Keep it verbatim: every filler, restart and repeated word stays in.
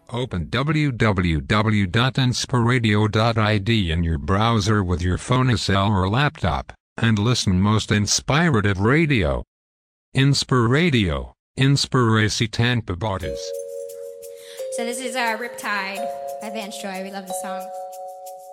Open w w w dot inspiradio dot I D in your browser with your phone cell or laptop, and listen most inspirative radio. Inspiradio, Inspiracy Tampa Borders. So this is uh, Riptide by Vance Joy. We love the song.